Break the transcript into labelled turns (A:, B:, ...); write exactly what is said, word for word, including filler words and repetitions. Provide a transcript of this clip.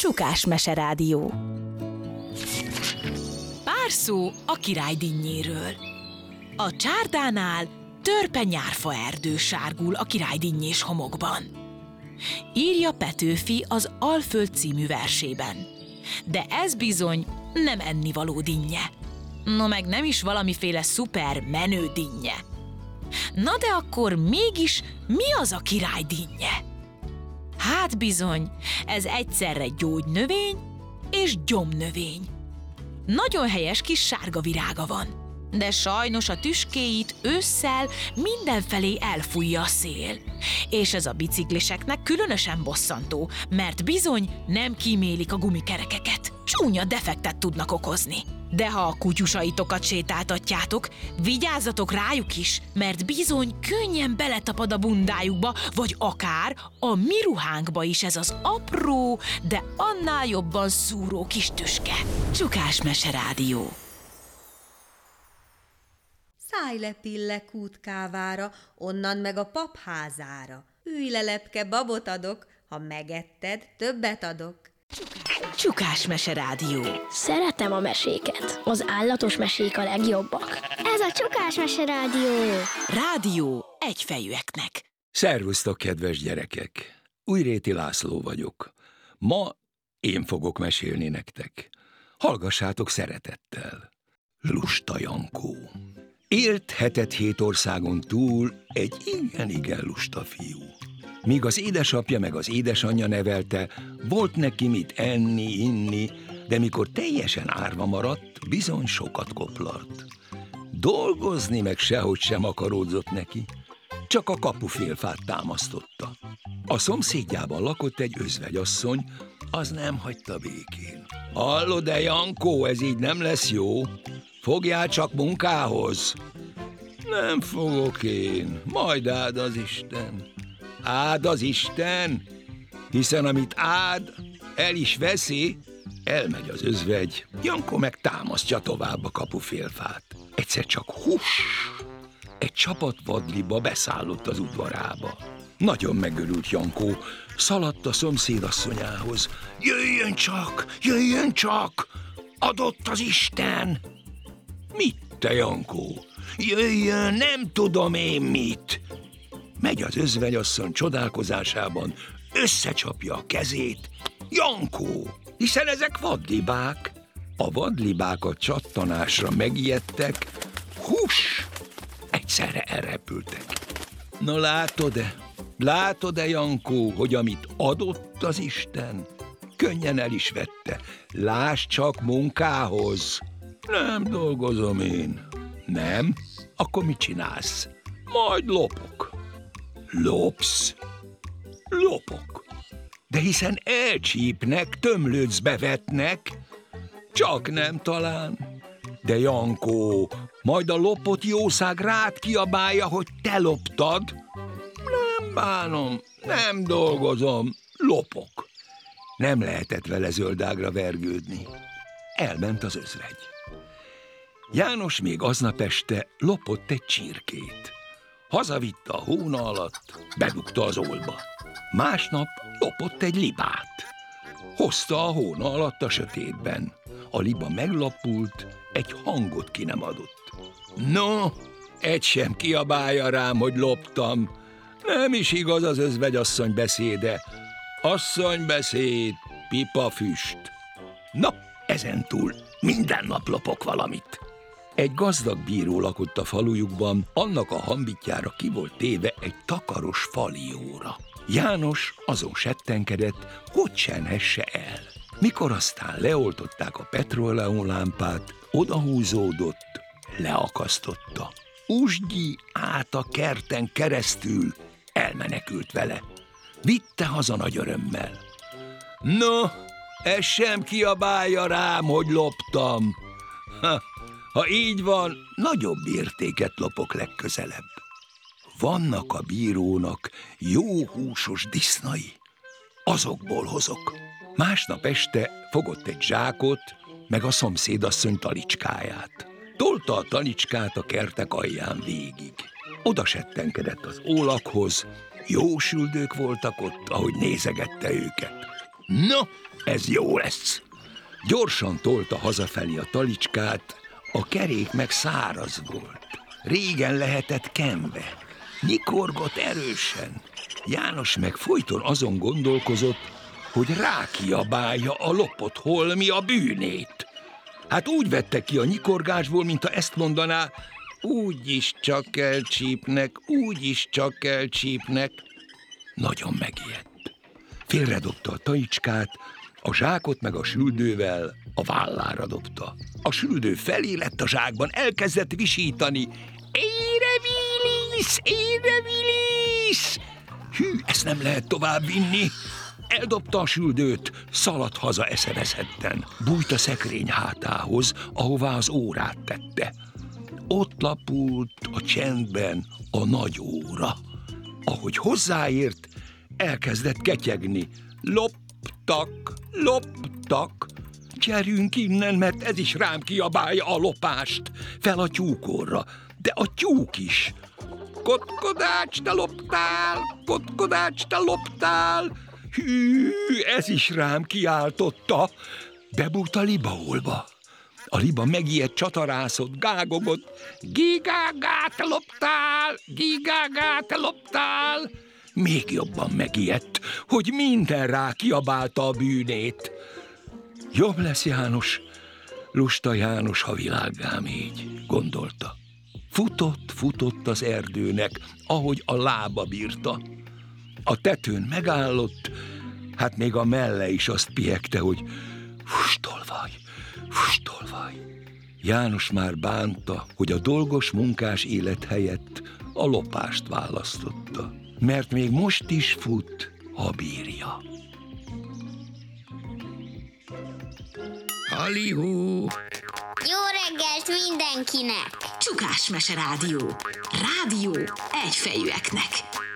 A: Csukás Meserádió. Pár szó a király dinnyéről. A csárdánál törpe nyárfa erdő sárgul a királydinnyés homokban. Írja Petőfi az Alföld című versében. De ez bizony nem ennivaló dinnye. No meg nem is valamiféle szuper menő dinnye. Na de akkor mégis mi az a király dinnye? Hát bizony, ez egyszerre gyógynövény és gyomnövény. Nagyon helyes kis sárga virága van, de sajnos a tüskéit ősszel mindenfelé elfújja a szél. És ez a bicikliseknek különösen bosszantó, mert bizony nem kímélik a gumikerekeket. Csúnya defektet tudnak okozni. De ha a kutyusaitokat sétáltatjátok, vigyázzatok rájuk is, mert bizony könnyen beletapad a bundájukba, vagy akár a mi ruhánkba is ez az apró, de annál jobban szúró kis tüske. Csukás Meserádió.
B: Szállj le, Pille, kútkávára, onnan meg a papházára. Ülj le, lepke, babot adok, ha megetted, többet adok.
A: Csukás Meserádió.
C: Szeretem a meséket. Az állatos mesék a legjobbak. Ez a Csukás Meserádió.
A: Rádió egyfejűeknek.
D: Szervusztok, kedves gyerekek! Újréti László vagyok. Ma én fogok mesélni nektek. Hallgassátok szeretettel. Lusta Jankó. Élt hetet-hét országon túl egy igen-igen lusta fiú. Míg az édesapja meg az édesanyja nevelte, volt neki mit enni, inni, de mikor teljesen árva maradt, bizony sokat koplalt. Dolgozni meg sehogy sem akaródzott neki, csak a kapufélfát támasztotta. A szomszédjában lakott egy özvegyasszony, az nem hagyta békén. Hallod-e, Jankó, ez így nem lesz jó? Fogjál csak munkához! Nem fogok én, majd áld az Isten. Áld az Isten, hiszen amit áld, el is veszi. Elmegy az özvegy, Jankó meg támasztja tovább a kapufélfát. Egyszer csak huss! Egy csapat vadliba beszállott az udvarába. Nagyon megörült Jankó, szaladt a szomszédasszonyához. Jöjjön csak, jöjjön csak! Adott az Isten! Mit, te, Jankó? Jöjjön, nem tudom én mit! Megy az özvegyasszony csodálkozásában, összecsapja a kezét. Jankó, hiszen ezek vadlibák. A vadlibák a csattanásra megijedtek, hús, egyszerre elrepültek. Na látod-e, látod-e, Jankó, hogy amit adott az Isten, könnyen el is vette. Lásd csak munkához. Nem dolgozom én. Nem? Akkor mit csinálsz? Majd lopok. Lopsz? Lopok. De hiszen elcsípnek, tömlőcbe vetnek. Csak nem talán. De Jankó, majd a lopott jószág rád kiabálja, hogy te loptad. Nem bánom, nem dolgozom, lopok. Nem lehetett vele zöldágra vergődni. Elment az özvegy. János még aznap este lopott egy csirkét. Hazavitte a hóna alatt, bedugta az ólba. Másnap lopott egy libát. Hozta a hóna alatt a sötétben. A liba meglapult, egy hangot ki nem adott. No, egy sem kiabálja rám, hogy loptam. Nem is igaz az özvegyasszony beszéde. Asszonybeszéd, pipafüst. Na, ezentúl minden nap lopok valamit. Egy gazdag bíró lakott a falujukban, annak a hambitjára ki volt téve egy takaros falióra. János azon settenkedett, hogy senhesse el. Mikor aztán leoltották a petróleumlámpát, odahúzódott, leakasztotta. Usgyi át a kerten keresztül, elmenekült vele. Vitte haza nagy örömmel. No, ez sem kiabálja rám, hogy loptam. Ha, ha így van, nagyobb értéket lopok legközelebb. Vannak a bírónak jó húsos disznai. Azokból hozok. Másnap este fogott egy zsákot, meg a szomszédasszony talicskáját. Tolta a talicskát a kertek alján végig. Oda settenkedett az ólakhoz, jó süldők voltak ott, ahogy nézegette őket. No, Ez jó lesz. Gyorsan tolta hazafelé a talicskát, a kerék meg száraz volt. Régen lehetett kenve. Nyikorgott erősen. János meg folyton azon gondolkozott, hogy rákiabálja a lopott holmi a bűnét. Hát úgy vette ki a nyikorgásból, mintha ezt mondaná, úgyis csak elcsípnek, úgyis csak elcsípnek. Nagyon megijedt. Félredobta a talicskát, a zsákot meg a süldővel a vállára dobta. A süldő felé lett a zsákban, elkezdett visítani. Ére Vilisz, ére Vilisz! Hű, ezt nem lehet tovább vinni. Eldobta a süldőt, szaladt haza eszeveszetten. Bújt a szekrény hátához, ahová az órát tette. Ott lapult a csendben a nagy óra. Ahogy hozzáért, elkezdett ketyegni. Loptak, loptak. Gyerünk innen, mert ez is rám kiabálja a lopást. Fel a tyúkorra, de a tyúk is. Kotkodács, te loptál, kotkodács, te loptál. Hű, ez is rám kiáltotta. Bebújt a libaolba. A liba megijedt, csatarászott, gágogott. Gigágá, te loptál, gigágá, te loptál. Még jobban megijedt, hogy minden rá kiabálta a bűnét. Jobb lesz János, lusta János, ha világgá mégy, gondolta. Futott, futott az erdőnek, ahogy a lába bírta. A tetőn megállott, hát még a melle is azt piegte, hogy fustolvaj, fustolvaj. János már bánta, hogy a dolgos munkás élet helyett a lopást választotta, mert még most is fut, ha bírja. Halihú!
E: Jó reggelt mindenkinek!
A: Csukás Mese Rádió. Rádió egyfejűeknek.